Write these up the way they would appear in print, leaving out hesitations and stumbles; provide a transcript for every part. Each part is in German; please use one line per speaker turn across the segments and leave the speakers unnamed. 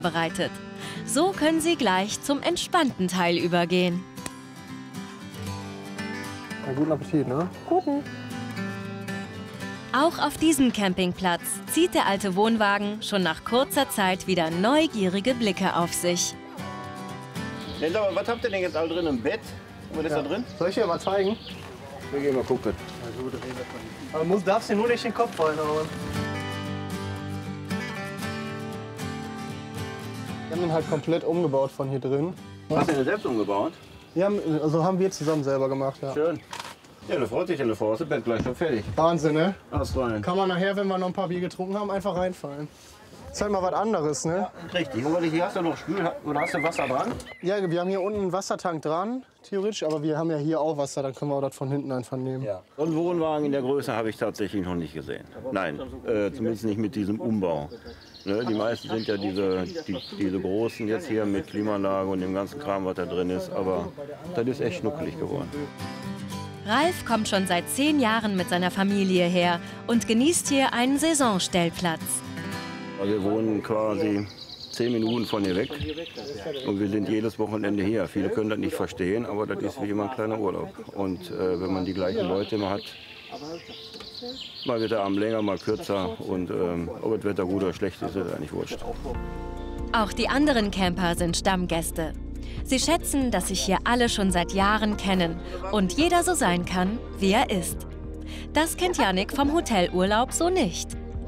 bereitet. So können Sie gleich zum entspannten Teil übergehen.
Ja, guten Appetit, ne?
Guten.
Auch auf diesem Campingplatz zieht der alte Wohnwagen schon nach kurzer Zeit wieder neugierige Blicke auf sich.
Was habt ihr denn jetzt all drin im Bett? Was ist da drin?
Soll ich dir mal zeigen?
Wir gehen mal gucken.
Ja, gut, aber darfst dir nur nicht den Kopf reinhauen. Wir haben ihn halt komplett umgebaut von hier drin.
Hast du den selbst umgebaut?
Ja, also haben wir zusammen selber gemacht, ja.
Schön. Ja, da freut sich der Frau. Das Bett gleich schon fertig.
Wahnsinn, ne?
Ast rein.
Kann man nachher, wenn wir noch ein paar Bier getrunken haben, einfach reinfallen. Ist halt mal was anderes, ne?
Ja, richtig. Und hier hast du noch Spül oder hast du Wasser dran?
Ja, wir haben hier unten einen Wassertank dran, theoretisch, aber wir haben ja hier auch Wasser, dann können wir auch das von hinten einfach nehmen.
Ja. So einen Wohnwagen in der Größe habe ich tatsächlich noch nicht gesehen. Nein, zumindest nicht mit diesem Umbau. Ne, die meisten sind ja diese großen jetzt hier mit Klimaanlage und dem ganzen Kram, was da drin ist. Aber das ist echt schnuckelig geworden.
Ralf kommt schon seit 10 Jahren mit seiner Familie her und genießt hier einen Saisonstellplatz.
Wir wohnen quasi 10 Minuten von hier weg und wir sind jedes Wochenende hier. Viele können das nicht verstehen, aber das ist wie immer ein kleiner Urlaub. Und wenn man die gleichen Leute immer hat, mal wird der Abend länger, mal kürzer und ob das Wetter gut oder schlecht ist, ist eigentlich wurscht.
Auch die anderen Camper sind Stammgäste. Sie schätzen, dass sich hier alle schon seit Jahren kennen und jeder so sein kann, wie er ist. Das kennt Jannik vom Hotelurlaub so nicht.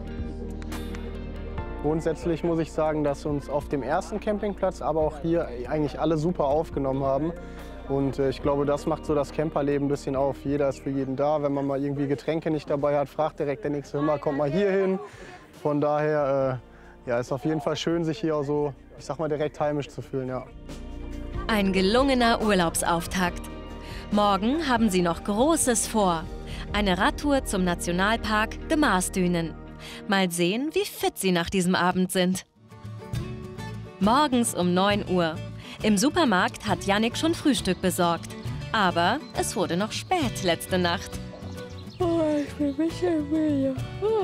Grundsätzlich muss ich sagen, dass uns auf dem ersten Campingplatz, aber auch hier eigentlich alle super aufgenommen haben. Und ich glaube, das macht so das Camperleben ein bisschen auf. Jeder ist für jeden da. Wenn man mal irgendwie Getränke nicht dabei hat, fragt direkt der nächste, hör mal, kommt mal hier hin. Von daher ja, ist auf jeden Fall schön, sich hier auch so, ich sag mal, direkt heimisch zu fühlen, ja.
Ein gelungener Urlaubsauftakt. Morgen haben sie noch Großes vor. Eine Radtour zum Nationalpark de Maasdünen. Mal sehen, wie fit sie nach diesem Abend sind. Morgens um 9 Uhr. Im Supermarkt hat Jannik schon Frühstück besorgt. Aber es wurde noch spät letzte Nacht.
Oh, ich bin ein bisschen müde.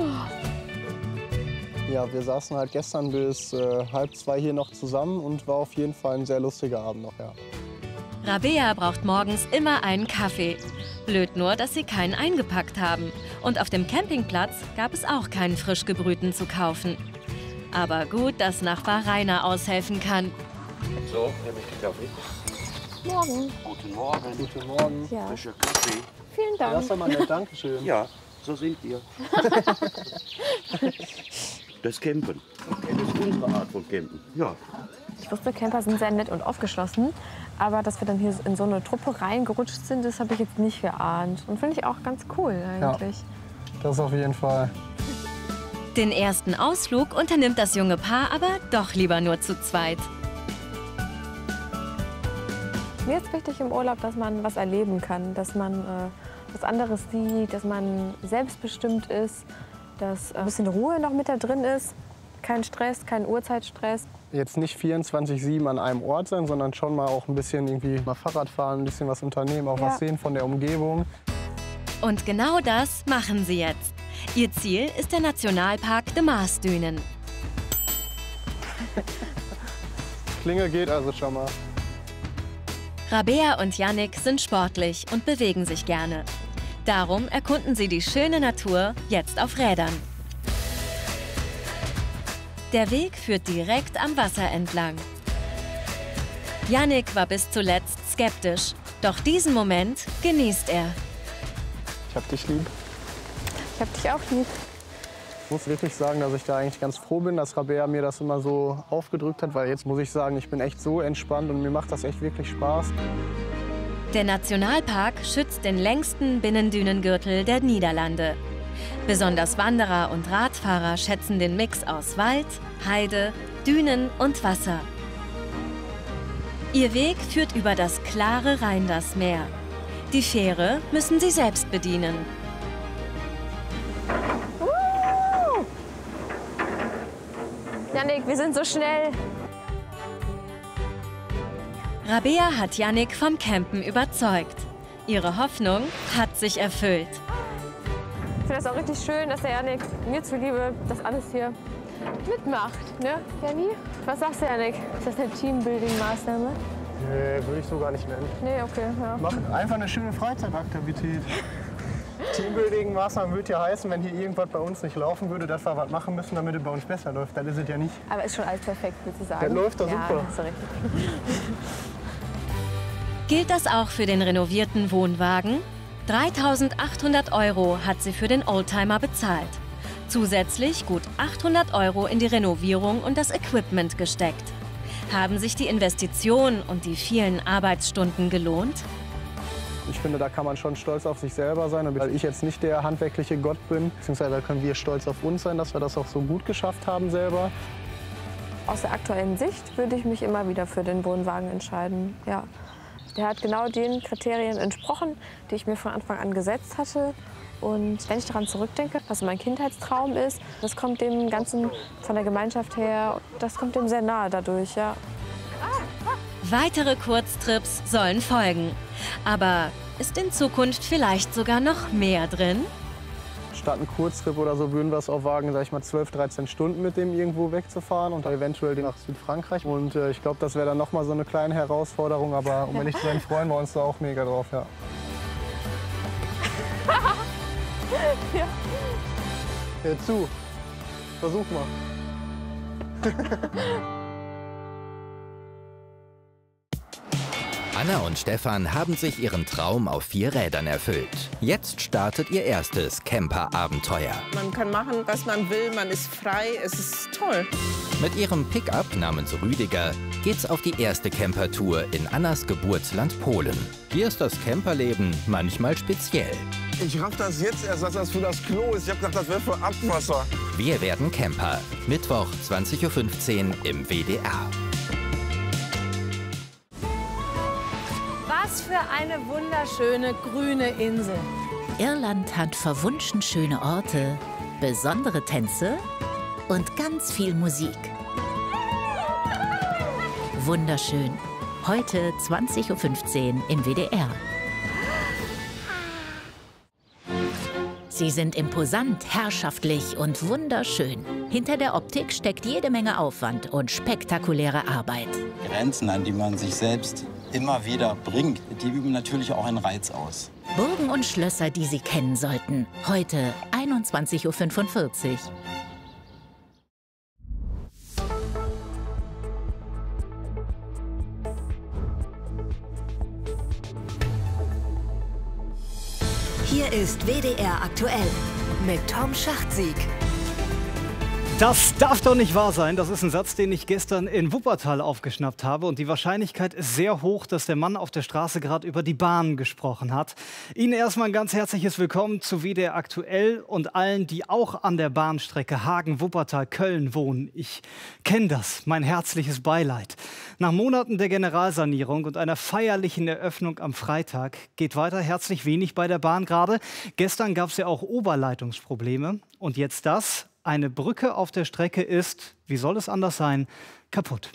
Ja, wir saßen halt gestern bis 1:30 hier noch zusammen und war auf jeden Fall ein sehr lustiger Abend noch, ja.
Rabea braucht morgens immer einen Kaffee. Blöd nur, dass sie keinen eingepackt haben. Und auf dem Campingplatz gab es auch keinen frisch gebrühten zu kaufen. Aber gut, dass Nachbar Rainer aushelfen kann.
So, nehme ich den Kaffee.
Morgen.
Guten Morgen.
Guten Morgen.
Ja.
Frischer Kaffee.
Vielen Dank.
Das ist doch mal nett, Dankeschön.
Ja, so sind wir. Das Campen. Das ist unsere Art von Campen. Ja.
Ich wusste, Camper sind sehr nett und aufgeschlossen. Aber dass wir dann hier in so eine Truppe reingerutscht sind, das habe ich jetzt nicht geahnt. Und finde ich auch ganz cool eigentlich.
Ja, das auf jeden Fall.
Den ersten Ausflug unternimmt das junge Paar aber doch lieber nur zu zweit.
Mir ist wichtig im Urlaub, dass man was erleben kann, dass man was anderes sieht, dass man selbstbestimmt ist, dass ein bisschen Ruhe noch mit da drin ist. Kein Stress, kein Uhrzeitstress.
Jetzt nicht 24/7 an einem Ort sein, sondern schon mal auch ein bisschen irgendwie mal Fahrrad fahren, ein bisschen was unternehmen, auch was sehen von der Umgebung.
Und genau das machen sie jetzt. Ihr Ziel ist der Nationalpark de Maasdünen.
Klingel geht also schon mal.
Rabea und Jannik sind sportlich und bewegen sich gerne. Darum erkunden sie die schöne Natur jetzt auf Rädern. Der Weg führt direkt am Wasser entlang. Jannik war bis zuletzt skeptisch, doch diesen Moment genießt er.
Ich hab dich lieb.
Ich habe dich auch lieb.
Ich muss wirklich sagen, dass ich da eigentlich ganz froh bin, dass Rabea mir das immer so aufgedrückt hat, weil jetzt muss ich sagen, ich bin echt so entspannt und mir macht das echt wirklich Spaß.
Der Nationalpark schützt den längsten Binnendünengürtel der Niederlande. Besonders Wanderer und Radfahrer schätzen den Mix aus Wald, Heide, Dünen und Wasser. Ihr Weg führt über das klare Rheindassmeer. Die Fähre müssen sie selbst bedienen.
Jannik, wir sind so schnell.
Rabea hat Jannik vom Campen überzeugt. Ihre Hoffnung hat sich erfüllt.
Ich finde das auch richtig schön, dass der Jannik mir zuliebe das alles hier mitmacht, ne, Jenny? Was sagst du, Janik? Ist das eine Teambuilding-Maßnahme?
Nee, würde ich so gar nicht nennen.
Nee, okay, ja.
Mach einfach eine schöne Freizeitaktivität. Teambuilding-Maßnahmen würde ja heißen, wenn hier irgendwas bei uns nicht laufen würde, dass wir was machen müssen, damit es bei uns besser läuft. Das ist es ja nicht.
Aber ist schon alles perfekt, würdest du sagen?
Das läuft doch super.
Hast du recht.
Gilt das auch für den renovierten Wohnwagen? 3.800 € hat sie für den Oldtimer bezahlt. Zusätzlich gut 800 € in die Renovierung und das Equipment gesteckt. Haben sich die Investition und die vielen Arbeitsstunden gelohnt?
Ich finde, da kann man schon stolz auf sich selber sein. Weil ich jetzt nicht der handwerkliche Gott bin, beziehungsweise können wir stolz auf uns sein, dass wir das auch so gut geschafft haben selber.
Aus der aktuellen Sicht würde ich mich immer wieder für den Wohnwagen entscheiden. Ja. Der hat genau den Kriterien entsprochen, die ich mir von Anfang an gesetzt hatte. Und wenn ich daran zurückdenke, was mein Kindheitstraum ist, das kommt dem Ganzen von der Gemeinschaft her, das kommt dem sehr nahe dadurch, ja.
Weitere Kurztrips sollen folgen. Aber ist in Zukunft vielleicht sogar noch mehr drin?
Statt einen Kurztrip oder so würden wir es auch wagen, sag ich mal, 12, 13 Stunden mit dem irgendwo wegzufahren und eventuell nach Südfrankreich. Und ich glaube, das wäre dann noch mal so eine kleine Herausforderung. Aber um ehrlich zu sein, freuen wir uns da auch mega drauf, ja.
Ja.
Hör zu. Versuch mal.
Anna und Stefan haben sich ihren Traum auf 4 Rädern erfüllt. Jetzt startet ihr erstes Camper-Abenteuer.
Man kann machen, was man will, man ist frei, es ist toll.
Mit ihrem Pickup namens Rüdiger geht's auf die erste Campertour in Annas Geburtsland Polen. Hier ist das Camperleben manchmal speziell.
Ich raff das jetzt erst, dass das für das Klo ist. Ich hab gedacht, das wäre für Abwasser.
Wir werden Camper. Mittwoch 20:15 Uhr im WDR.
Was für eine wunderschöne grüne Insel.
Irland hat verwunschen schöne Orte, besondere Tänze und ganz viel Musik. Wunderschön. Heute 20:15 Uhr im WDR. Sie sind imposant, herrschaftlich und wunderschön. Hinter der Optik steckt jede Menge Aufwand und spektakuläre Arbeit.
Grenzen, an die man sich selbst immer wieder bringt, die üben natürlich auch einen Reiz aus.
Burgen und Schlösser, die Sie kennen sollten. Heute 21:45 Uhr.
Hier ist WDR aktuell mit Tom Schachtsieg.
Das darf doch nicht wahr sein. Das ist ein Satz, den ich gestern in Wuppertal aufgeschnappt habe. Und die Wahrscheinlichkeit ist sehr hoch, dass der Mann auf der Straße gerade über die Bahn gesprochen hat. Ihnen erstmal ein ganz herzliches Willkommen zu WDR aktuell und allen, die auch an der Bahnstrecke Hagen-Wuppertal-Köln wohnen. Ich kenne das. Mein herzliches Beileid. Nach Monaten der Generalsanierung und einer feierlichen Eröffnung am Freitag geht weiter herzlich wenig bei der Bahn gerade. Gestern gab es ja auch Oberleitungsprobleme. Und jetzt das. Eine Brücke auf der Strecke ist, wie soll es anders sein, kaputt.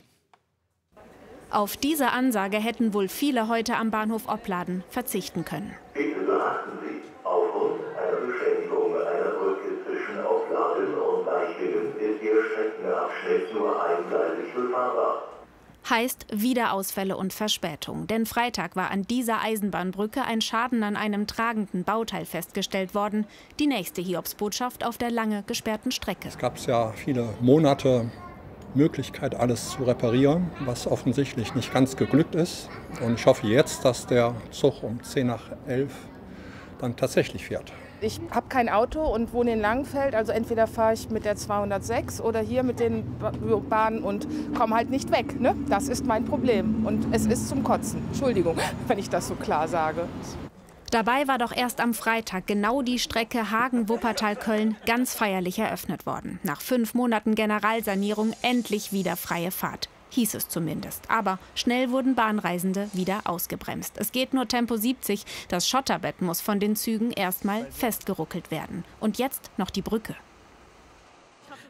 Auf diese Ansage hätten wohl viele heute am Bahnhof Opladen verzichten können.
Bitte beachten Sie, aufgrund einer Beschädigung einer Brücke zwischen Opladen und Eichingen ist Ihr Streckenabschnitt nur einseitig befahrbar.
Heißt Wiederausfälle und Verspätung. Denn Freitag war an dieser Eisenbahnbrücke ein Schaden an einem tragenden Bauteil festgestellt worden. Die nächste Hiobsbotschaft auf der lange gesperrten Strecke.
Es gab ja viele Monate Möglichkeit, alles zu reparieren, was offensichtlich nicht ganz geglückt ist. Und ich hoffe jetzt, dass der Zug um 10:11 dann tatsächlich fährt.
Ich habe kein Auto und wohne in Langenfeld, also entweder fahre ich mit der 206 oder hier mit den Bahnen und komme halt nicht weg. Ne? Das ist mein Problem und es ist zum Kotzen. Entschuldigung, wenn ich das so klar sage.
Dabei war doch erst am Freitag genau die Strecke Hagen-Wuppertal-Köln ganz feierlich eröffnet worden. Nach 5 Monaten Generalsanierung endlich wieder freie Fahrt. Hieß es zumindest. Aber schnell wurden Bahnreisende wieder ausgebremst. Es geht nur Tempo 70. Das Schotterbett muss von den Zügen erstmal festgeruckelt werden. Und jetzt noch die Brücke.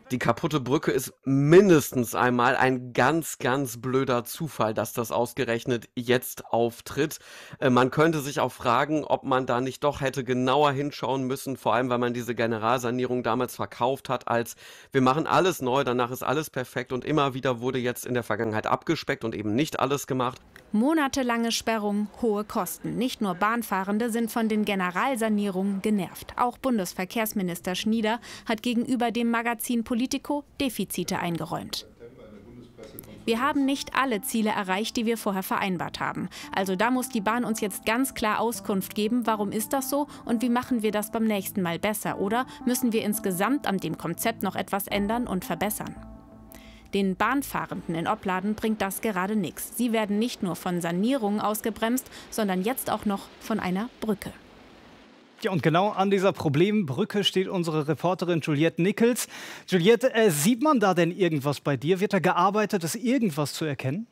Die kaputte Brücke ist mindestens einmal ein ganz, ganz blöder Zufall, dass das ausgerechnet jetzt auftritt. Man könnte sich auch fragen, ob man da nicht doch hätte genauer hinschauen müssen, vor allem weil man diese Generalsanierung damals verkauft hat als wir machen alles neu, danach ist alles perfekt und immer wieder wurde jetzt in der Vergangenheit abgespeckt und eben nicht alles gemacht.
Monatelange Sperrung, hohe Kosten. Nicht nur Bahnfahrende sind von den Generalsanierungen genervt. Auch Bundesverkehrsminister Schnieder hat gegenüber dem Magazin Politico Defizite eingeräumt. Wir haben nicht alle Ziele erreicht, die wir vorher vereinbart haben. Also da muss die Bahn uns jetzt ganz klar Auskunft geben, warum ist das so und wie machen wir das beim nächsten Mal besser? Oder müssen wir insgesamt an dem Konzept noch etwas ändern und verbessern? Den Bahnfahrenden in Opladen bringt das gerade nichts. Sie werden nicht nur von Sanierungen ausgebremst, sondern jetzt auch noch von einer Brücke.
Ja, und genau an dieser Problembrücke steht unsere Reporterin Juliette Nichols. Juliette, sieht man da denn irgendwas bei dir? Wird da gearbeitet, ist irgendwas zu erkennen?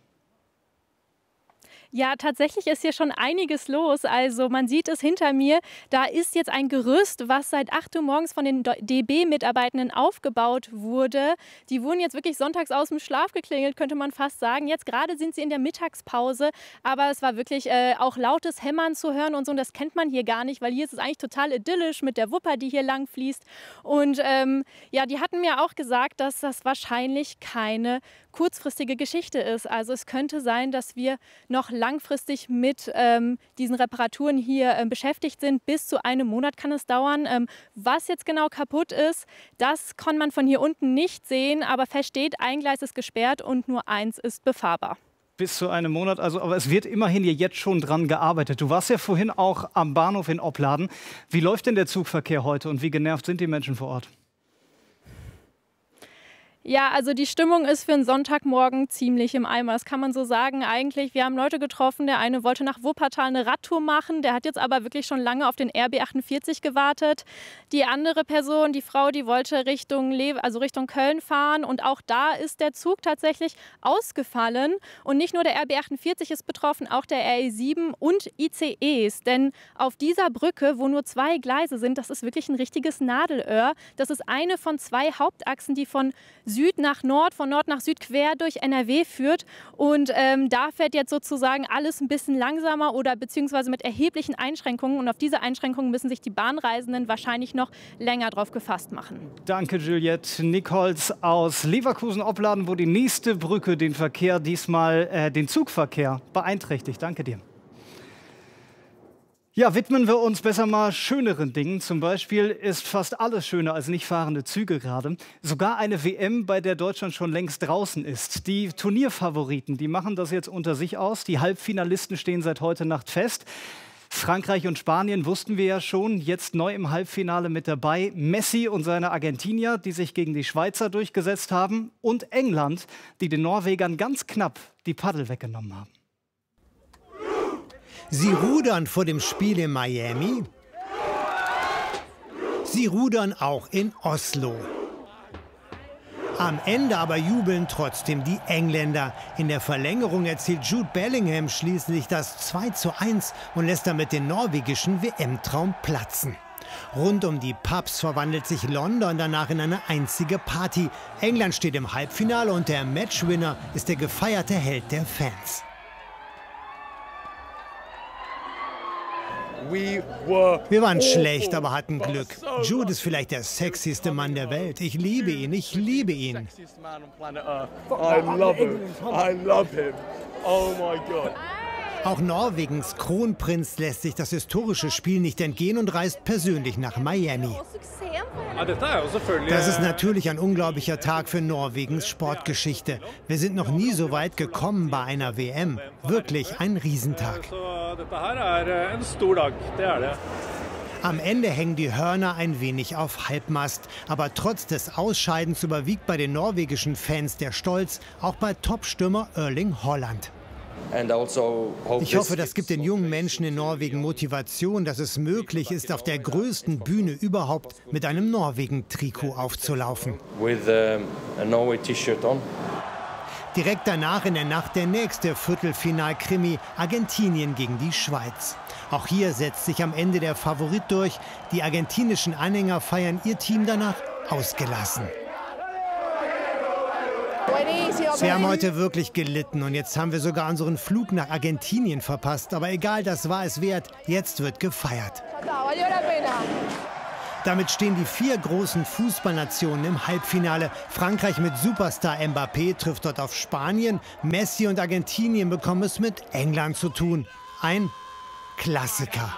Ja, tatsächlich ist hier schon einiges los. Also man sieht es hinter mir, da ist jetzt ein Gerüst, was seit 8 Uhr morgens von den DB-Mitarbeitenden aufgebaut wurde. Die wurden jetzt wirklich sonntags aus dem Schlaf geklingelt, könnte man fast sagen. Jetzt gerade sind sie in der Mittagspause, aber es war wirklich auch lautes Hämmern zu hören und so. Und das kennt man hier gar nicht, weil hier ist es eigentlich total idyllisch mit der Wupper, die hier lang fließt. Und ja, die hatten mir auch gesagt, dass das wahrscheinlich keine kurzfristige Geschichte ist. Also es könnte sein, dass wir noch langfristig mit diesen Reparaturen hier beschäftigt sind. Bis zu einem Monat kann es dauern. Was jetzt genau kaputt ist, das kann man von hier unten nicht sehen. Aber fest steht, ein Gleis ist gesperrt und nur eins ist befahrbar.
Bis zu einem Monat, also, aber es wird immerhin hier jetzt schon dran gearbeitet. Du warst ja vorhin auch am Bahnhof in Opladen. Wie läuft denn der Zugverkehr heute und wie genervt sind die Menschen vor Ort?
Ja, also die Stimmung ist für einen Sonntagmorgen ziemlich im Eimer. Das kann man so sagen eigentlich. Wir haben Leute getroffen, der eine wollte nach Wuppertal eine Radtour machen. Der hat jetzt aber wirklich schon lange auf den RB 48 gewartet. Die andere Person, die Frau, die wollte Richtung Köln fahren. Und auch da ist der Zug tatsächlich ausgefallen. Und nicht nur der RB 48 ist betroffen, auch der RE7 und ICEs. Denn auf dieser Brücke, wo nur 2 Gleise sind, das ist wirklich ein richtiges Nadelöhr. Das ist eine von 2 Hauptachsen, die von Süd nach Nord, von Nord nach Süd quer durch NRW führt. Und da fährt jetzt sozusagen alles ein bisschen langsamer oder beziehungsweise mit erheblichen Einschränkungen. Und auf diese Einschränkungen müssen sich die Bahnreisenden wahrscheinlich noch länger drauf gefasst machen.
Danke, Juliette Nichols aus Leverkusen-Opladen, wo die nächste Brücke den Verkehr diesmal, den Zugverkehr beeinträchtigt. Danke dir. Ja, widmen wir uns besser mal schöneren Dingen. Zum Beispiel ist fast alles schöner als nicht fahrende Züge gerade. Sogar eine WM, bei der Deutschland schon längst draußen ist. Die Turnierfavoriten, die machen das jetzt unter sich aus. Die Halbfinalisten stehen seit heute Nacht fest. Frankreich und Spanien wussten wir ja schon, jetzt neu im Halbfinale mit dabei. Messi und seine Argentinier, die sich gegen die Schweizer durchgesetzt haben. Und England, die den Norwegern ganz knapp die Paddel weggenommen haben.
Sie rudern vor dem Spiel in Miami. Sie rudern auch in Oslo. Am Ende aber jubeln trotzdem die Engländer. In der Verlängerung erzielt Jude Bellingham schließlich das 2:1 und lässt damit den norwegischen WM-Traum platzen. Rund um die Pubs verwandelt sich London danach in eine einzige Party. England steht im Halbfinale und der Matchwinner ist der gefeierte Held der Fans. Wir waren schlecht, aber hatten Glück. Jude ist vielleicht der sexyste Mann der Welt. Ich liebe ihn, ich liebe ihn. Auch Norwegens Kronprinz lässt sich das historische Spiel nicht entgehen und reist persönlich nach Miami. Das ist natürlich ein unglaublicher Tag für Norwegens Sportgeschichte. Wir sind noch nie so weit gekommen bei einer WM. Wirklich ein Riesentag. Am Ende hängen die Hörner ein wenig auf Halbmast. Aber trotz des Ausscheidens überwiegt bei den norwegischen Fans der Stolz, auch bei Topstürmer Erling Haaland. Ich hoffe, das gibt den jungen Menschen in Norwegen Motivation, dass es möglich ist, auf der größten Bühne überhaupt mit einem Norwegen-Trikot aufzulaufen. Direkt danach in der Nacht der nächste Viertelfinal-Krimi, Argentinien gegen die Schweiz. Auch hier setzt sich am Ende der Favorit durch. Die argentinischen Anhänger feiern ihr Team danach ausgelassen. Sie haben heute wirklich gelitten und jetzt haben wir sogar unseren Flug nach Argentinien verpasst. Aber egal, das war es wert. Jetzt wird gefeiert. Damit stehen die 4 großen Fußballnationen im Halbfinale. Frankreich mit Superstar Mbappé trifft dort auf Spanien. Messi und Argentinien bekommen es mit England zu tun. Ein Klassiker.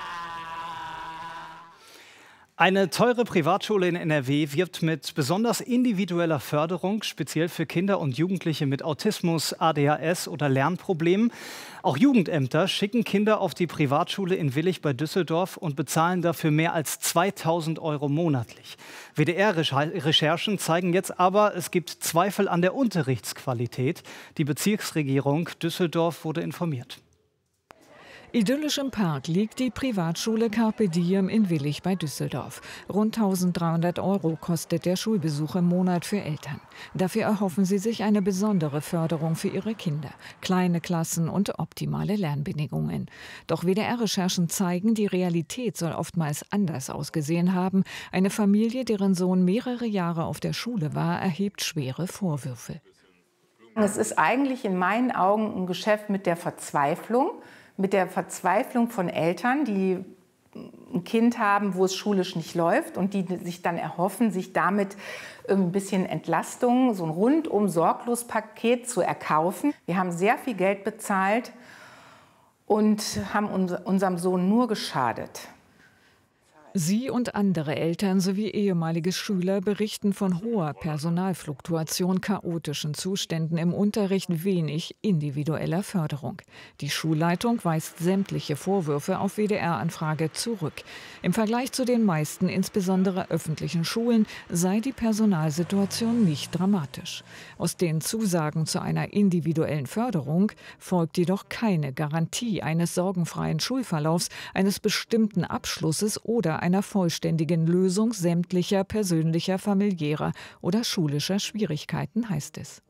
Eine teure Privatschule in NRW wirbt mit besonders individueller Förderung, speziell für Kinder und Jugendliche mit Autismus, ADHS oder Lernproblemen. Auch Jugendämter schicken Kinder auf die Privatschule in Willich bei Düsseldorf und bezahlen dafür mehr als 2.000 € monatlich. WDR-Recherchen zeigen jetzt aber, es gibt Zweifel an der Unterrichtsqualität. Die Bezirksregierung Düsseldorf wurde informiert.
Idyllisch im Park liegt die Privatschule Carpe Diem in Willich bei Düsseldorf. Rund 1.300 € kostet der Schulbesuch im Monat für Eltern. Dafür erhoffen sie sich eine besondere Förderung für ihre Kinder, kleine Klassen und optimale Lernbedingungen. Doch WDR-Recherchen zeigen, die Realität soll oftmals anders ausgesehen haben. Eine Familie, deren Sohn mehrere Jahre auf der Schule war, erhebt schwere Vorwürfe.
Es ist eigentlich in meinen Augen ein Geschäft mit der Verzweiflung von Eltern, die ein Kind haben, wo es schulisch nicht läuft und die sich dann erhoffen, sich damit ein bisschen Entlastung, so ein rundum sorglos Paket zu erkaufen. Wir haben sehr viel Geld bezahlt und haben unserem Sohn nur geschadet.
Sie und andere Eltern sowie ehemalige Schüler berichten von hoher Personalfluktuation, chaotischen Zuständen im Unterricht, wenig individueller Förderung. Die Schulleitung weist sämtliche Vorwürfe auf WDR-Anfrage zurück. Im Vergleich zu den meisten, insbesondere öffentlichen Schulen, sei die Personalsituation nicht dramatisch. Aus den Zusagen zu einer individuellen Förderung folgt jedoch keine Garantie eines sorgenfreien Schulverlaufs, eines bestimmten Abschlusses oder einer vollständigen Lösung sämtlicher persönlicher, familiärer oder schulischer Schwierigkeiten, heißt es.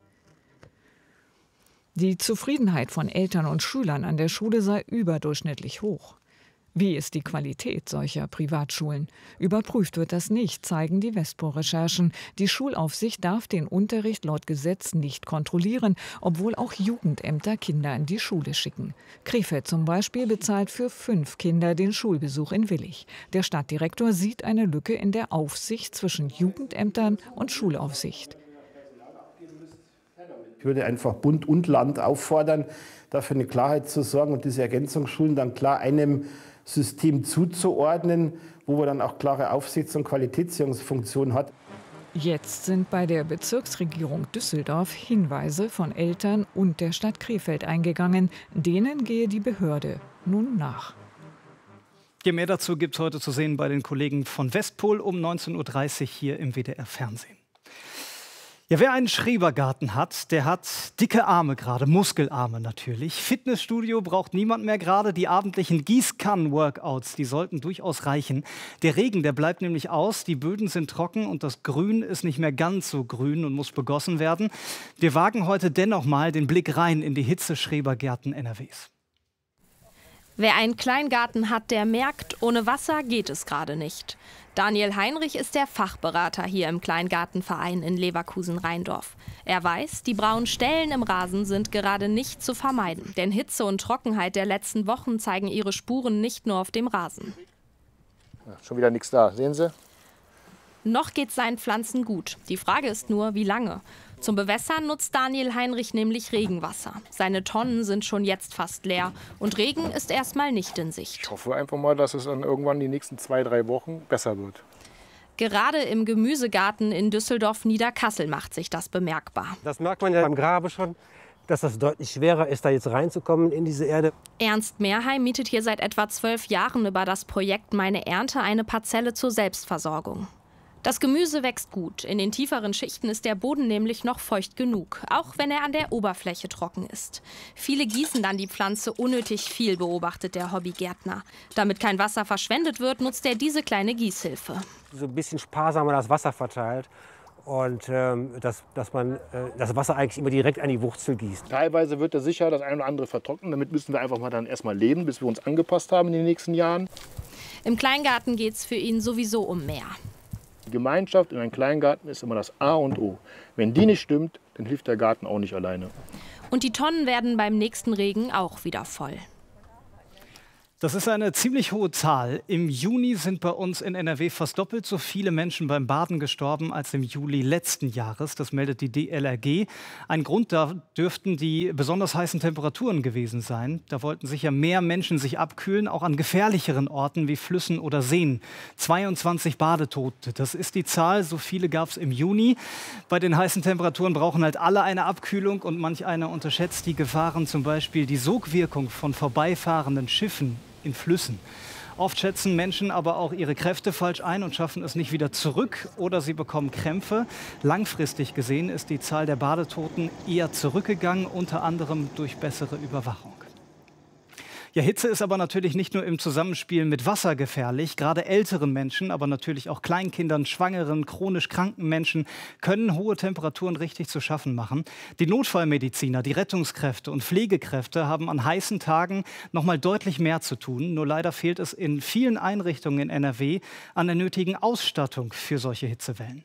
Die Zufriedenheit von Eltern und Schülern an der Schule sei überdurchschnittlich hoch. Wie ist die Qualität solcher Privatschulen? Überprüft wird das nicht, zeigen die Westpo-Recherchen. Die Schulaufsicht darf den Unterricht laut Gesetz nicht kontrollieren, obwohl auch Jugendämter Kinder in die Schule schicken. Krefeld zum Beispiel bezahlt für 5 Kinder den Schulbesuch in Willich. Der Stadtdirektor sieht eine Lücke in der Aufsicht zwischen Jugendämtern und Schulaufsicht.
Ich würde einfach Bund und Land auffordern, dafür eine Klarheit zu sorgen und diese Ergänzungsschulen dann klar einem System zuzuordnen, wo man dann auch klare Aufsichts- und Qualitätssicherungsfunktionen hat.
Jetzt sind bei der Bezirksregierung Düsseldorf Hinweise von Eltern und der Stadt Krefeld eingegangen. Denen gehe die Behörde nun nach.
Ja, mehr dazu gibt es heute zu sehen bei den Kollegen von Westpol um 19:30 Uhr hier im WDR-Fernsehen. Ja, wer einen Schrebergarten hat, der hat dicke Arme gerade, Muskelarme natürlich. Fitnessstudio braucht niemand mehr gerade. Die abendlichen Gießkannen-Workouts, die sollten durchaus reichen. Der Regen, der bleibt nämlich aus, die Böden sind trocken und das Grün ist nicht mehr ganz so grün und muss begossen werden. Wir wagen heute dennoch mal den Blick rein in die Hitzeschrebergärten NRWs.
Wer einen Kleingarten hat, der merkt, ohne Wasser geht es gerade nicht. Daniel Heinrich ist der Fachberater hier im Kleingartenverein in Leverkusen-Rheindorf. Er weiß, die braunen Stellen im Rasen sind gerade nicht zu vermeiden. Denn Hitze und Trockenheit der letzten Wochen zeigen ihre Spuren nicht nur auf dem Rasen.
Ja, schon wieder nichts da, sehen Sie?
Noch geht seinen Pflanzen gut. Die Frage ist nur, wie lange. Zum Bewässern nutzt Daniel Heinrich nämlich Regenwasser. Seine Tonnen sind schon jetzt fast leer und Regen ist erstmal nicht in Sicht.
Ich hoffe einfach mal, dass es dann irgendwann die nächsten 2-3 Wochen besser wird.
Gerade im Gemüsegarten in Düsseldorf-Niederkassel macht sich das bemerkbar.
Das merkt man ja beim Graben schon, dass das deutlich schwerer ist, da jetzt reinzukommen in diese Erde.
Ernst Mehrheim mietet hier seit etwa 12 Jahren über das Projekt Meine Ernte eine Parzelle zur Selbstversorgung. Das Gemüse wächst gut. In den tieferen Schichten ist der Boden nämlich noch feucht genug, auch wenn er an der Oberfläche trocken ist. Viele gießen dann die Pflanze unnötig viel, beobachtet der Hobbygärtner. Damit kein Wasser verschwendet wird, nutzt er diese kleine Gießhilfe.
So ein bisschen sparsamer das Wasser verteilt und dass man das Wasser eigentlich immer direkt an die Wurzel gießt.
Teilweise wird er sicher das eine oder andere vertrocknen. Damit müssen wir einfach mal dann erstmal leben, bis wir uns angepasst haben in den nächsten Jahren.
Im Kleingarten geht es für ihn sowieso um mehr.
Die Gemeinschaft in einem Kleingarten ist immer das A und O. Wenn die nicht stimmt, dann hilft der Garten auch nicht alleine.
Und die Tonnen werden beim nächsten Regen auch wieder voll.
Das ist eine ziemlich hohe Zahl. Im Juni sind bei uns in NRW fast doppelt so viele Menschen beim Baden gestorben als im Juli letzten Jahres. Das meldet die DLRG. Ein Grund da dürften die besonders heißen Temperaturen gewesen sein. Da wollten sicher mehr Menschen sich abkühlen, auch an gefährlicheren Orten wie Flüssen oder Seen. 22 Badetote, das ist die Zahl. So viele gab es im Juni. Bei den heißen Temperaturen brauchen halt alle eine Abkühlung und manch einer unterschätzt die Gefahren, zum Beispiel die Sogwirkung von vorbeifahrenden Schiffen in Flüssen. Oft schätzen Menschen aber auch ihre Kräfte falsch ein und schaffen es nicht wieder zurück oder sie bekommen Krämpfe. Langfristig gesehen ist die Zahl der Badetoten eher zurückgegangen, unter anderem durch bessere Überwachung. Ja, Hitze ist aber natürlich nicht nur im Zusammenspiel mit Wasser gefährlich. Gerade älteren Menschen, aber natürlich auch Kleinkindern, Schwangeren, chronisch kranken Menschen können hohe Temperaturen richtig zu schaffen machen. Die Notfallmediziner, die Rettungskräfte und Pflegekräfte haben an heißen Tagen noch mal deutlich mehr zu tun. Nur leider fehlt es in vielen Einrichtungen in NRW an der nötigen Ausstattung für solche Hitzewellen.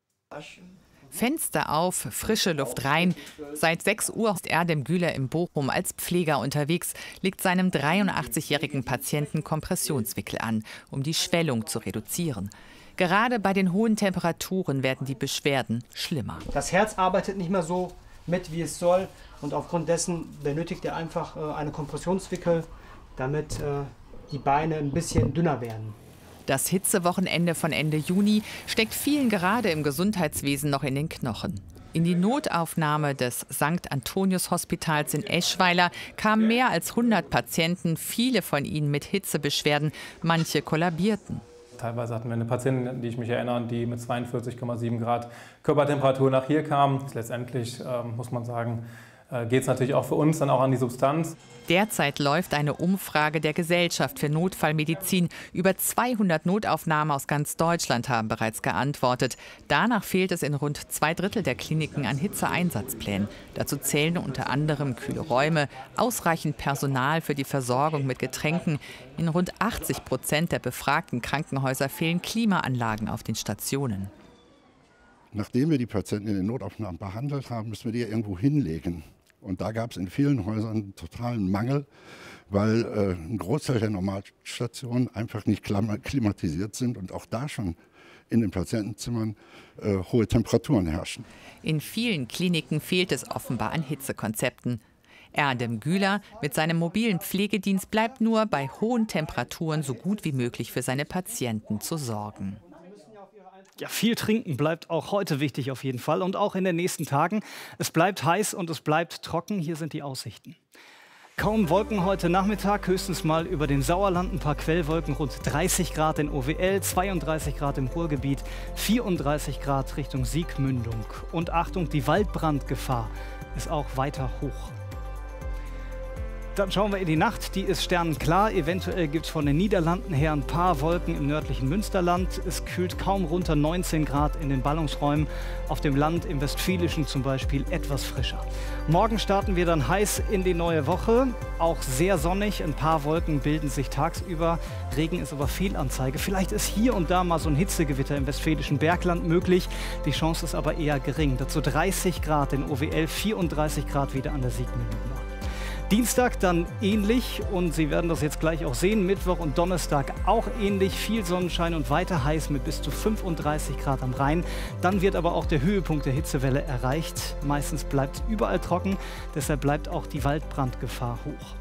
Fenster auf, frische Luft rein. Seit 6 Uhr ist Erdem Güler in Bochum als Pfleger unterwegs, legt seinem 83-jährigen Patienten Kompressionswickel an, um die Schwellung zu reduzieren. Gerade bei den hohen Temperaturen werden die Beschwerden schlimmer.
Das Herz arbeitet nicht mehr so mit, wie es soll. Und aufgrund dessen benötigt er einfach eine Kompressionswickel, damit die Beine ein bisschen dünner werden.
Das Hitzewochenende von Ende Juni steckt vielen gerade im Gesundheitswesen noch in den Knochen. In die Notaufnahme des St. Antonius Hospitals in Eschweiler kamen mehr als 100 Patienten, viele von ihnen mit Hitzebeschwerden, manche kollabierten.
Teilweise hatten wir eine Patientin, an die ich mich erinnere, die mit 42,7 Grad Körpertemperatur nach hier kam. Letztendlich muss man sagen, geht es natürlich auch für uns dann auch an die Substanz.
Derzeit läuft eine Umfrage der Gesellschaft für Notfallmedizin. Über 200 Notaufnahmen aus ganz Deutschland haben bereits geantwortet. Danach fehlt es in rund 2/3 der Kliniken an Hitzeeinsatzplänen. Dazu zählen unter anderem kühle Räume, ausreichend Personal für die Versorgung mit Getränken. In rund 80% der befragten Krankenhäuser fehlen Klimaanlagen auf den Stationen.
Nachdem wir die Patienten in den Notaufnahmen behandelt haben, müssen wir die irgendwo hinlegen. Und da gab es in vielen Häusern einen totalen Mangel, weil ein Großteil der Normalstationen einfach nicht klimatisiert sind und auch da schon in den Patientenzimmern hohe Temperaturen herrschen.
In vielen Kliniken fehlt es offenbar an Hitzekonzepten. Erdem Güler mit seinem mobilen Pflegedienst bleibt nur bei hohen Temperaturen so gut wie möglich für seine Patienten zu sorgen.
Ja, viel trinken bleibt auch heute wichtig auf jeden Fall und auch in den nächsten Tagen. Es bleibt heiß und es bleibt trocken. Hier sind die Aussichten. Kaum Wolken heute Nachmittag, höchstens mal über den Sauerland ein paar Quellwolken, rund 30 Grad in OWL, 32 Grad im Ruhrgebiet, 34 Grad Richtung Siegmündung. Und Achtung, die Waldbrandgefahr ist auch weiter hoch. Dann schauen wir in die Nacht, die ist sternenklar. Eventuell gibt es von den Niederlanden her ein paar Wolken im nördlichen Münsterland. Es kühlt kaum runter, 19 Grad in den Ballungsräumen. Auf dem Land im Westfälischen zum Beispiel etwas frischer. Morgen starten wir dann heiß in die neue Woche. Auch sehr sonnig, ein paar Wolken bilden sich tagsüber. Regen ist aber Fehlanzeige. Vielleicht ist hier und da mal so ein Hitzegewitter im westfälischen Bergland möglich. Die Chance ist aber eher gering. Dazu 30 Grad in OWL, 34 Grad wieder an der Siegmündung. Dienstag dann ähnlich und Sie werden das jetzt gleich auch sehen. Mittwoch und Donnerstag auch ähnlich. Viel Sonnenschein und weiter heiß mit bis zu 35 Grad am Rhein. Dann wird aber auch der Höhepunkt der Hitzewelle erreicht. Meistens bleibt es überall trocken. Deshalb bleibt auch die Waldbrandgefahr hoch.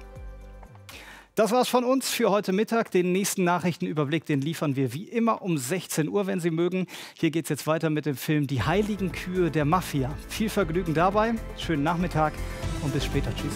Das war's von uns für heute Mittag. Den nächsten Nachrichtenüberblick, den liefern wir wie immer um 16 Uhr, wenn Sie mögen. Hier geht's jetzt weiter mit dem Film Die heiligen Kühe der Mafia. Viel Vergnügen dabei, schönen Nachmittag und bis später. Tschüss.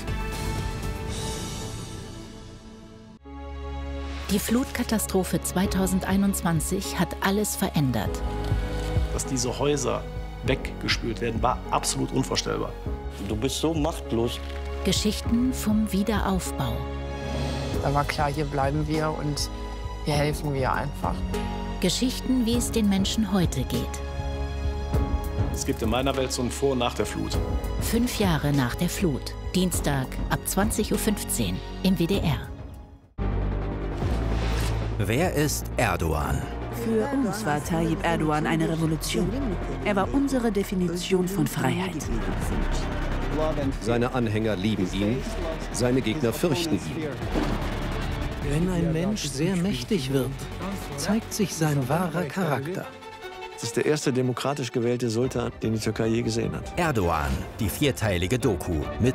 Die Flutkatastrophe 2021 hat alles verändert.
Dass diese Häuser weggespült werden, war absolut unvorstellbar.
Du bist so machtlos.
Geschichten vom Wiederaufbau.
Da war klar, hier bleiben wir und hier helfen wir einfach.
Geschichten, wie es den Menschen heute geht.
Es gibt in meiner Welt so ein Vor- und Nach der Flut.
5 Jahre nach der Flut. Dienstag ab 20:15 Uhr im WDR.
Wer ist Erdogan?
Für uns war Tayyip Erdogan eine Revolution. Er war unsere Definition von Freiheit.
Seine Anhänger lieben ihn, seine Gegner fürchten ihn.
Wenn ein Mensch sehr mächtig wird, zeigt sich sein wahrer Charakter.
Das ist der erste demokratisch gewählte Sultan, den die Türkei je gesehen hat.
Erdogan, die 4-teilige Doku mit